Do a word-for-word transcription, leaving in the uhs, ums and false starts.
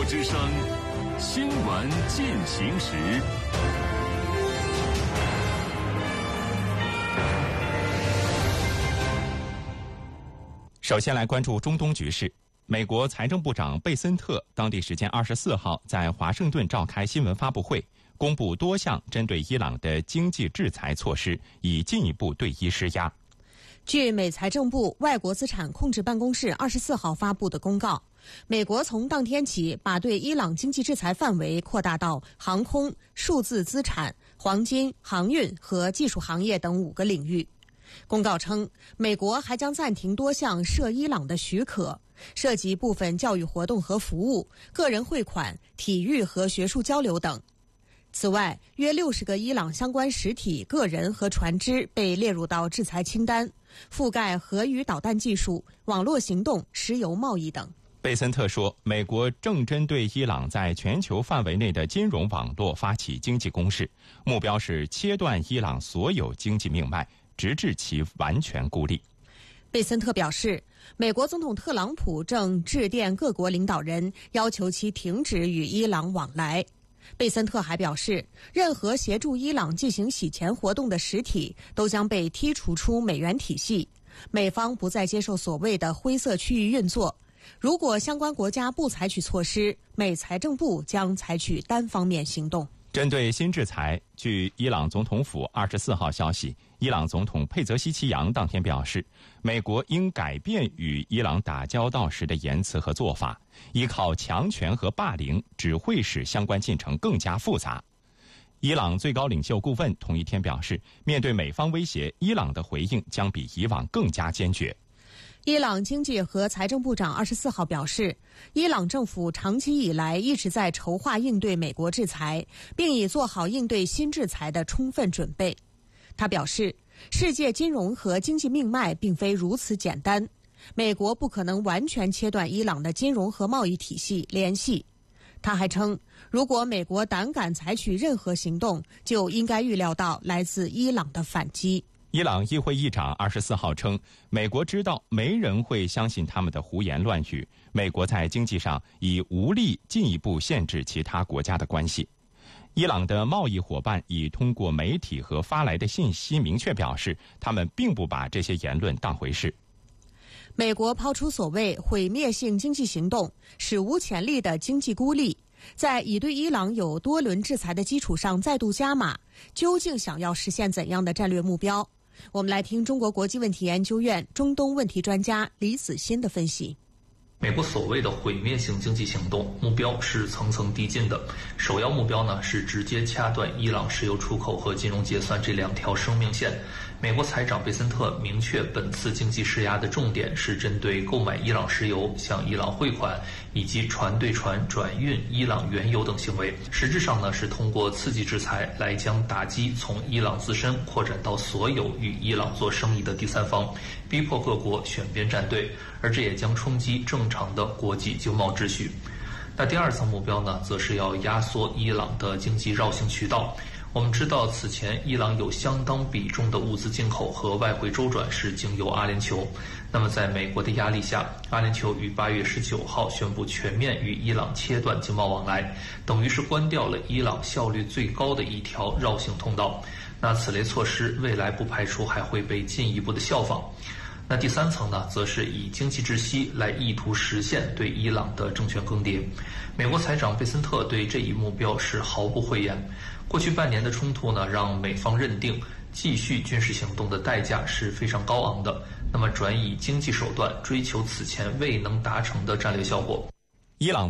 之声新闻进行时。 首先来关注中东局势。美国财政部长贝森特当地时间二十四号在华盛顿召开新闻发布会，公布多项针对伊朗的经济制裁措施，以进一步对伊施压。 据美财政部外国资产控制办公室二十四号发布的公告，美国从当天起把对伊朗经济制裁范围扩大到航空、数字资产、黄金、航运和技术行业等五个领域。公告称，美国还将暂停多项涉伊朗的许可，涉及部分教育活动和服务、个人汇款、体育和学术交流等。此外，约六十个伊朗相关实体、个人和船只被列入到制裁清单，覆盖核与导弹技术、网络行动、石油贸易等。 贝森特说，美国正针对伊朗在全球范围内的金融网络发起经济攻势，目标是切断伊朗所有经济命脉，直至其完全孤立。 贝森特表示，美国总统特朗普正致电各国领导人，要求其停止与伊朗往来。贝森特还表示，任何协助伊朗进行洗钱活动的实体都将被剔除出美元体系，美方不再接受所谓的灰色区域运作。如果相关国家不采取措施，美财政部将采取单方面行动。 针对新制裁，据伊朗总统府二十四号消息，伊朗总统佩泽西奇扬当天表示，美国应改变与伊朗打交道时的言辞和做法，依靠强权和霸凌只会使相关进程更加复杂。伊朗最高领袖顾问同一天表示，面对美方威胁，伊朗的回应将比以往更加坚决。 伊朗经济和财政部长二十四号表示，伊朗政府长期以来一直在筹划应对美国制裁，并已做好应对新制裁的充分准备。他表示，世界金融和经济命脉并非如此简单，美国不可能完全切断伊朗的金融和贸易体系联系。他还称，如果美国胆敢采取任何行动，就应该预料到来自伊朗的反击。 伊朗议会议长二十四号称，美国知道没人会相信他们的胡言乱语，美国在经济上已无力进一步限制其他国家的关系。伊朗的贸易伙伴已通过媒体和发来的信息明确表示，他们并不把这些言论当回事。 美国抛出所谓毁灭性经济行动，史无前例的经济孤立，在已对伊朗有多轮制裁的基础上再度加码，究竟想要实现怎样的战略目标？我们来听中国国际问题研究院中东问题专家李子欣的分析。 美国所谓的毁灭性经济行动目标是层层递进的，首要目标呢是直接掐断伊朗石油出口和金融结算这两条生命线。美国财长贝森特明确，本次经济施压的重点是针对购买伊朗石油、向伊朗汇款以及船对船转运伊朗原油等行为。实质上呢是通过刺激制裁来将打击从伊朗自身扩展到所有与伊朗做生意的第三方，逼迫各国选边站队，而这也将冲击正常的国际经贸秩序。那第二层目标呢，则是要压缩伊朗的经济绕行渠道。我们知道，此前伊朗有相当比重的物资进口和外汇周转是经由阿联酋。那么在美国的压力下，阿联酋于八月十九号宣布全面与伊朗切断经贸往来，等于是关掉了伊朗效率最高的一条绕行通道。那此类措施未来不排除还会被进一步的效仿。那第三层呢，则是以经济窒息来意图实现对伊朗的政权更迭。美国财长贝森特对这一目标是毫不讳言。过去半年的冲突呢，让美方认定继续军事行动的代价是非常高昂的，那么转以经济手段追求此前未能达成的战略效果。 伊朗